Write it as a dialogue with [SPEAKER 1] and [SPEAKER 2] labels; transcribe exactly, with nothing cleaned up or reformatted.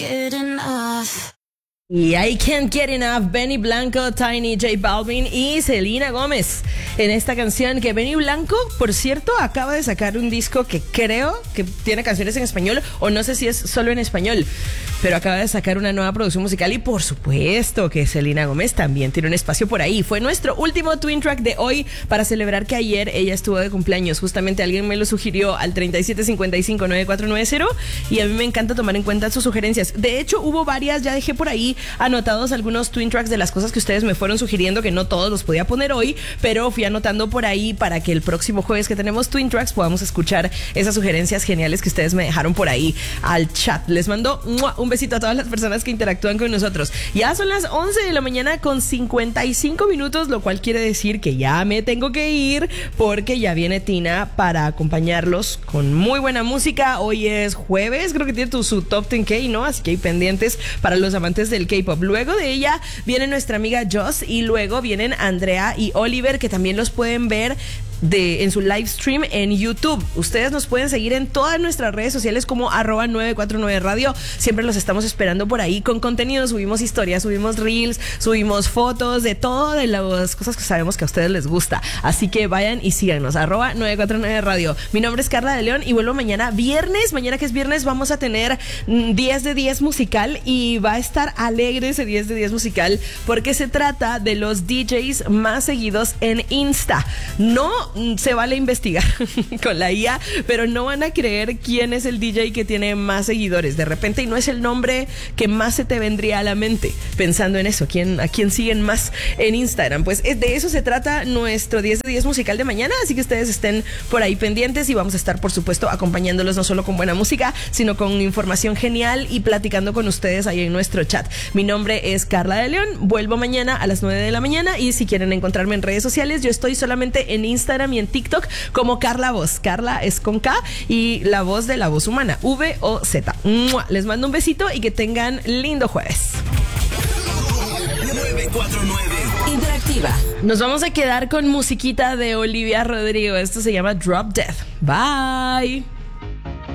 [SPEAKER 1] Get enough.
[SPEAKER 2] Y I Can't Get Enough, Benny Blanco, Tiny, J Balvin y Selena Gómez. En esta canción que Benny Blanco, por cierto, acaba de sacar un disco que creo que tiene canciones en español, o no sé si es solo en español, pero acaba de sacar una nueva producción musical y por supuesto que Selena Gómez también tiene un espacio por ahí. Fue nuestro último Twin Track de hoy para celebrar que ayer ella estuvo de cumpleaños. Justamente alguien me lo sugirió al treinta y siete cincuenta y cinco noventa y cuatro noventa y a mí me encanta tomar en cuenta sus sugerencias. De hecho, hubo varias, ya dejé por ahí anotados algunos Twin Tracks de las cosas que ustedes me fueron sugiriendo, que no todos los podía poner hoy, pero fui anotando por ahí para que el próximo jueves que tenemos Twin Tracks podamos escuchar esas sugerencias geniales que ustedes me dejaron por ahí al chat. Les mando ¡mua! Un besito a todas las personas que interactúan con nosotros. Ya son las once de la mañana con cincuenta y cinco minutos, lo cual quiere decir que ya me tengo que ir porque ya viene Tina para acompañarlos con muy buena música. Hoy es jueves, creo que tiene tu, su Top diez K, ¿no? Así que hay pendientes para los amantes del K-pop. Luego de ella viene nuestra amiga Joss y luego vienen Andrea y Oliver, que también los pueden ver de, en su live stream en YouTube. Ustedes nos pueden seguir en todas nuestras redes sociales como arroba nueve cuatro nueve radio. Siempre los estamos esperando por ahí con contenido. Subimos historias, subimos reels, subimos fotos de todo, de las cosas que sabemos que a ustedes les gusta. Así que vayan y síganos, arroba nueve cuatro nueve radio. Mi nombre es Carla de León y vuelvo mañana viernes. Mañana que es viernes vamos a tener diez de diez musical y va a estar alegre ese diez de diez musical porque se trata de los D Js más seguidos en Insta. No se vale investigar con la I A, pero no van a creer quién es el D J que tiene más seguidores de repente y no es el nombre que más se te vendría a la mente pensando en eso, ¿quién, a quién siguen más en Instagram. Pues de eso se trata nuestro diez de diez musical de mañana, así que ustedes estén por ahí pendientes y vamos a estar por supuesto acompañándolos no solo con buena música, sino con información genial y platicando con ustedes ahí en nuestro chat. Mi nombre es Carla de León, vuelvo mañana a las nueve de la mañana y si quieren encontrarme en redes sociales, yo estoy solamente en Instagram y en TikTok como Carla Voz. Carla es con K y la voz de la voz humana, V O Z. ¡Mua! Les mando un besito y que tengan lindo jueves.
[SPEAKER 3] nueve cuatro nueve
[SPEAKER 1] Interactiva.
[SPEAKER 2] Nos vamos a quedar con musiquita de Olivia Rodrigo. Esto se llama Drop Dead. Bye.